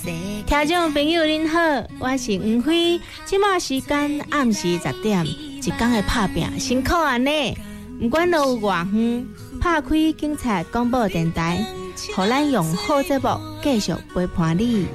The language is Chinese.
听众朋友您好，我是黄辉，即马时间暗时10点，一天的拍拼辛苦安尼，不管路有偌远，拍开警察广播电台，互咱用好节目继续陪伴你。